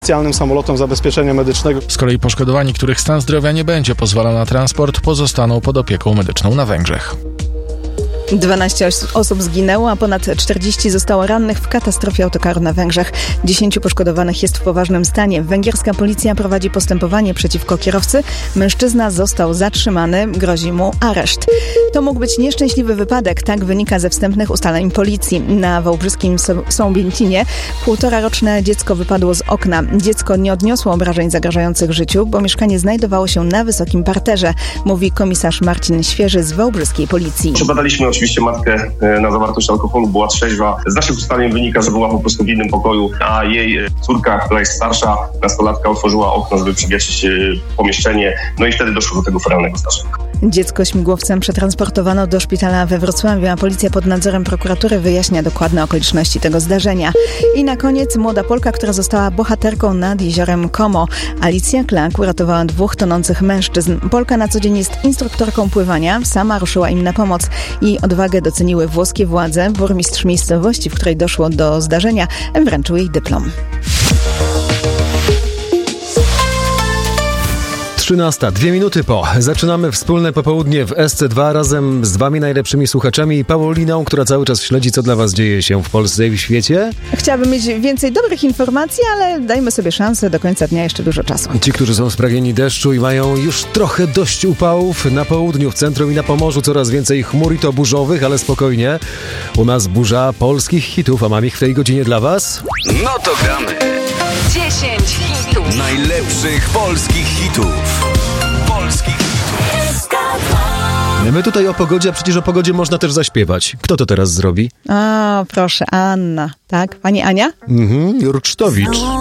Specjalnym samolotem zabezpieczenia medycznego. Z kolei poszkodowani, których stan zdrowia nie będzie pozwalał na transport, pozostaną pod opieką medyczną na Węgrzech. 12 osób zginęło, a ponad 40 zostało rannych w katastrofie autokaru na Węgrzech. 10 poszkodowanych jest w poważnym stanie. Węgierska policja prowadzi postępowanie przeciwko kierowcy. Mężczyzna został zatrzymany, grozi mu areszt. To mógł być nieszczęśliwy wypadek, tak wynika ze wstępnych ustaleń policji. Na wałbrzyskim Sąbięcinie 1,5-roczne dziecko wypadło z okna. Dziecko nie odniosło obrażeń zagrażających życiu, bo mieszkanie znajdowało się na wysokim parterze, mówi komisarz Marcin Świeży z wałbrzyskiej policji. Przebadaliśmy oczywiście matkę na zawartość alkoholu, była trzeźwa. Z naszych ustaleń wynika, że była po prostu w innym pokoju, a jej córka, która jest starsza, nastolatka, otworzyła okno, żeby przywietrzyć pomieszczenie, no i wtedy doszło do tego feralnego zdarzenia. Dziecko śmigłowcem przetransportowano do szpitala we Wrocławiu, a policja pod nadzorem prokuratury wyjaśnia dokładne okoliczności tego zdarzenia. I na koniec młoda Polka, która została bohaterką nad jeziorem Como. Alicja Klak uratowała 2 tonących mężczyzn. Polka na co dzień jest instruktorką pływania, sama ruszyła im na pomoc. Jej odwagę doceniły włoskie władze. Burmistrz miejscowości, w której doszło do zdarzenia, wręczył jej dyplom. 13, 2 minuty po. Zaczynamy wspólne popołudnie w SC2 razem z 2 najlepszymi słuchaczami i Pauliną, która cały czas śledzi, co dla was dzieje się w Polsce i w świecie. Chciałabym mieć więcej dobrych informacji, ale dajmy sobie szansę, do końca dnia jeszcze dużo czasu. Ci, którzy są spragnieni deszczu i mają już trochę dość upałów, na południu, w centrum i na Pomorzu coraz więcej chmur i to burzowych, ale spokojnie. U nas burza polskich hitów, a mam ich w tej godzinie dla was. No to gramy. 10 hitów. Najlepszych polskich hitów. My tutaj o pogodzie, a przecież o pogodzie można też zaśpiewać. Kto to teraz zrobi? O, proszę, Anna, tak? Pani Ania? Jurcztowicz.